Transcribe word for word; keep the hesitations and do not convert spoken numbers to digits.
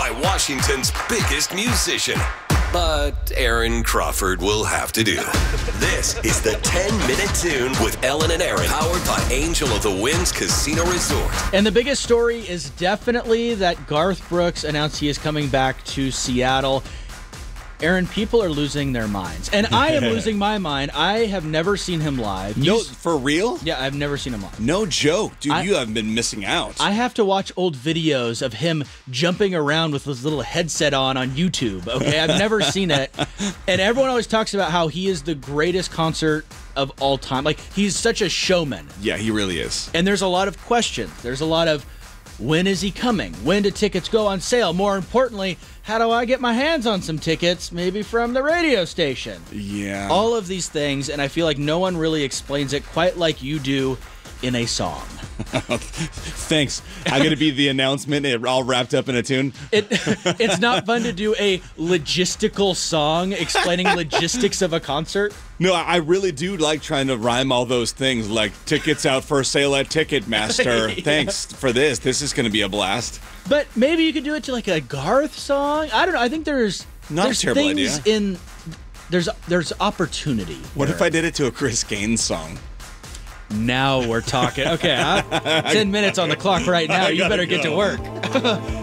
by Washington's biggest musician. But Aaron Crawford will have to do. This is the ten-minute Tune with Ellen and Aaron, powered by Angel of the Winds Casino Resort. And the biggest story is definitely that Garth Brooks announced he is coming back to Seattle. Aaron, people are losing their minds. And I am losing my mind. I have never seen him live. No, You- for real? Yeah, I've never seen him live. No joke. Dude, I- you have been missing out. I have to watch old videos of him jumping around with his little headset on on YouTube, okay? I've never seen it. And everyone always talks about how he is the greatest concert of all time. Like, he's such a showman. yeah, he really is. And there's a lot of questions. There's a lot of, when is he coming? When do tickets go on sale? More importantly, how do I get my hands on some tickets, maybe from the radio station? Yeah. All of these things, and I feel like no one really explains it quite like you do in a song. Thanks. I'm going to be the announcement, it all wrapped up in a tune. It It's not fun to do a logistical song explaining logistics of a concert. No, I really do like trying to rhyme all those things, like tickets out for sale at Ticketmaster. Yeah. Thanks for this. This is going to be a blast. But maybe you could do it to like a Garth song. I don't know. I think there's Not a there's terrible things idea. in there's there's opportunity. What here. if I did it to a Chris Gaines song? Now we're talking. Okay, huh? ten minutes on the clock right now. You better get to work.